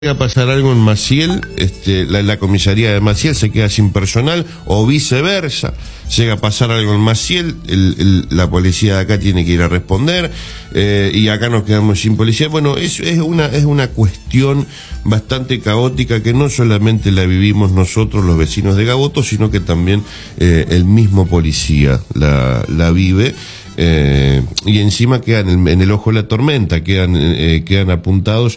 llega a pasar algo en Maciel, la comisaría de Maciel se queda sin personal, o viceversa, llega a pasar algo en Maciel, la policía de acá tiene que ir a responder, y acá nos quedamos sin policía. Bueno, es una cuestión bastante caótica que no solamente la vivimos nosotros, los vecinos de Gaboto, sino que también el mismo policía la vive. Y encima quedan en el ojo de la tormenta, quedan apuntados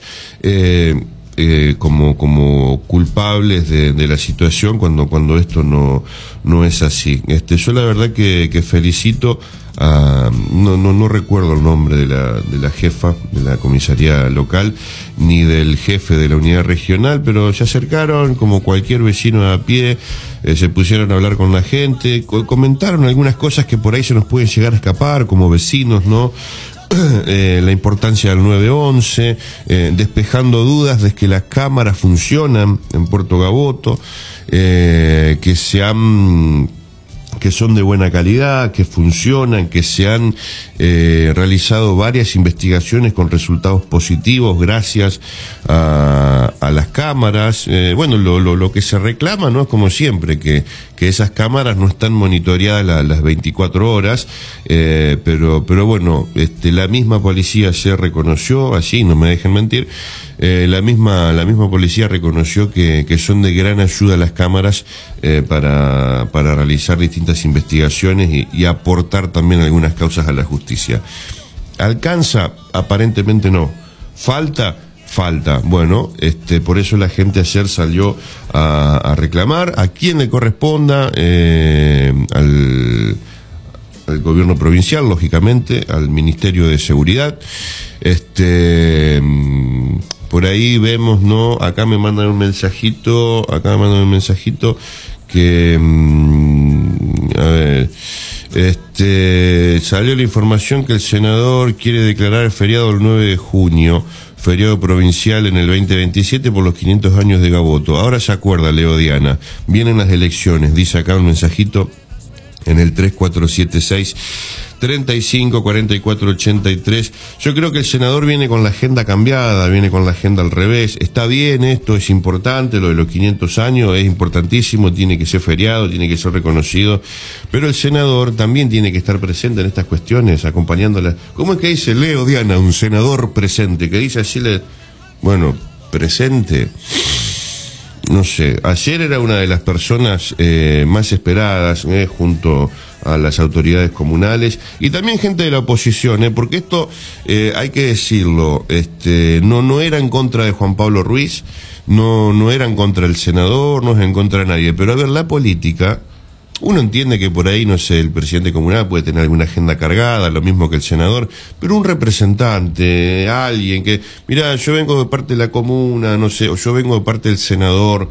como culpables de la situación cuando esto no es así. Yo la verdad que felicito a, no recuerdo el nombre de la jefa de la comisaría local ni del jefe de la unidad regional, pero se acercaron como cualquier vecino a pie, se pusieron a hablar con la gente, comentaron algunas cosas que por ahí se nos pueden llegar a escapar como vecinos, ¿no? La importancia del 911, despejando dudas de que las cámaras funcionan en Puerto Gaboto, que son de buena calidad, que funcionan, que se han realizado varias investigaciones con resultados positivos gracias a las cámaras. Bueno, lo que se reclama, ¿no? Es como siempre, que esas cámaras no están monitoreadas las 24 horas, pero bueno, la misma policía se reconoció, así, no me dejen mentir, la misma policía reconoció que son de gran ayuda las cámaras para realizar distintas investigaciones y aportar también algunas causas a la justicia. ¿Alcanza? Aparentemente no. ¿Falta? Bueno, por eso la gente ayer salió a reclamar a quien le corresponda, al gobierno provincial, lógicamente, al Ministerio de Seguridad. Por ahí vemos, ¿no? Acá me mandan un mensajito que, a ver, salió la información que el senador quiere declarar feriado el 9 de junio, feriado provincial en el 2027 por los 500 años de Gaboto. Ahora se acuerda, Leo Diana, vienen las elecciones, dice acá un mensajito en el 3476 354483. Yo creo que el senador viene con la agenda cambiada, viene con la agenda al revés. Está bien, esto es importante, lo de los 500 años es importantísimo, tiene que ser feriado, tiene que ser reconocido, pero el senador también tiene que estar presente en estas cuestiones, acompañándola. ¿Cómo es que dice Leo Diana, un senador presente? Que dice así, bueno, presente. No sé, ayer era una de las personas más esperadas, junto a las autoridades comunales y también gente de la oposición, porque esto hay que decirlo, no era en contra de Juan Pablo Ruiz, no era en contra del senador, no es en contra de nadie, pero a ver, la política, uno entiende que por ahí, no sé, el presidente comunal puede tener alguna agenda cargada, lo mismo que el senador, pero un representante, alguien que, mirá, yo vengo de parte de la comuna, no sé, o yo vengo de parte del senador,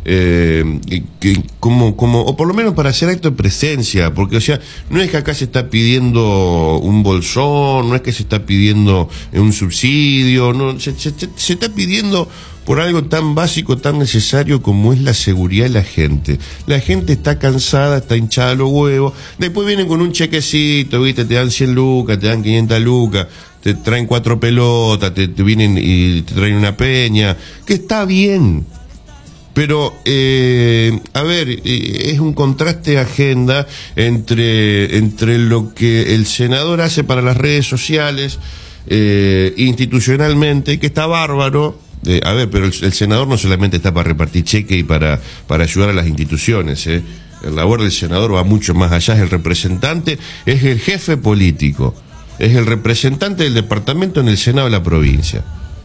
o por lo menos para hacer acto de presencia, porque, o sea, no es que acá se está pidiendo un bolsón, no es que se está pidiendo un subsidio, no, se está pidiendo por algo tan básico, tan necesario como es la seguridad de la gente. La gente está cansada, está hinchada los huevos, después vienen con un chequecito, ¿viste? Te dan 100 lucas, te dan 500 lucas, te traen 4 pelotas, te vienen y te traen una peña, que está bien. Pero, a ver, es un contraste de agenda entre lo que el senador hace para las redes sociales, institucionalmente, que está bárbaro. A ver, pero el senador no solamente está para repartir cheque y para ayudar a las instituciones, El labor del senador va mucho más allá, es el representante, es el jefe político, es el representante del departamento en el Senado de la provincia.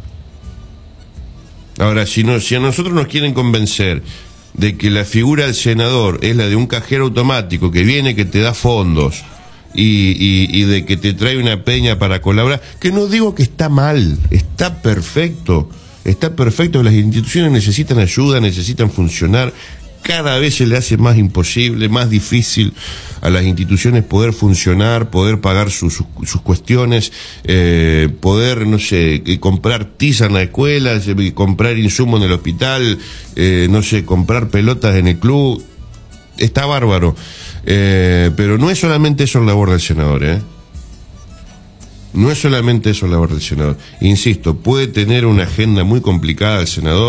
Ahora, si a nosotros nos quieren convencer de que la figura del senador es la de un cajero automático que viene, que te da fondos y de que te trae una peña para colaborar, que no digo que está mal, está perfecto. Está perfecto, las instituciones necesitan ayuda, necesitan funcionar. Cada vez se le hace más imposible, más difícil a las instituciones poder funcionar, poder pagar sus cuestiones, poder, no sé, comprar tiza en la escuela, comprar insumos en el hospital, no sé, comprar pelotas en el club. Está bárbaro. Pero no es solamente eso el labor del senador, No es solamente eso la labor del senador. Insisto, puede tener una agenda muy complicada el senador.